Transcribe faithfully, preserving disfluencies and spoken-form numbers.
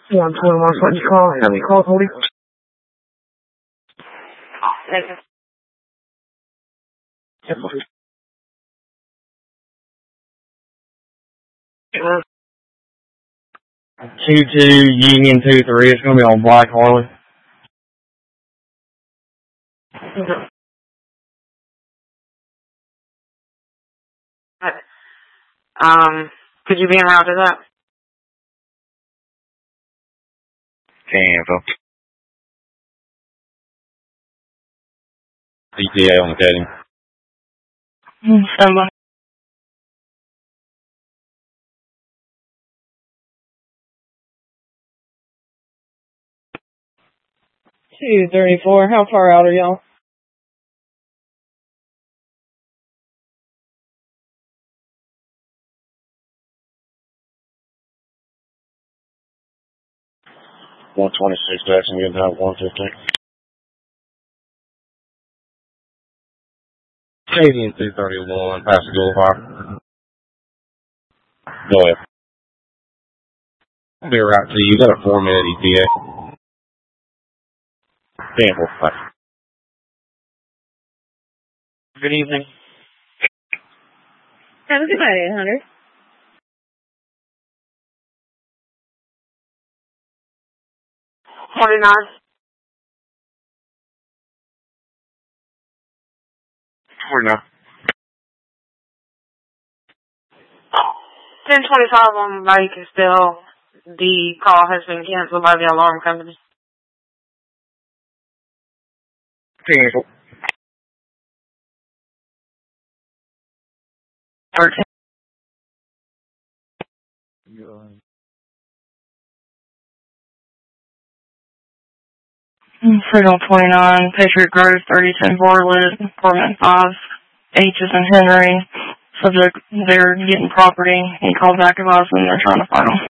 one twenty-one, what you call? Have you called police? Negative. Yes, please. Two two Union two three. It's gonna be on Black Harley. Okay. Um, could you be en route to that? Cancel. E T A on the cutting. Stand by. two thirty-four. How far out are y'all? one twenty-six, Jackson, getting down one fifteen. Canadian two thirty-one, past the goal fire. Go ahead. I'll be right to you. You got a four minute E T A. Cancel. Bye. Good evening. Have a good night, eight hundred. forty-nine. forty-nine. ten twenty-five on Lake is still, the call has been canceled by the alarm company. Cancel. thirteen. Signal twenty-nine, Patriot Grove, thirty ten Borland, apartment five, H is in Henry. Subject, they're getting property. He called back advising they're trying to find them.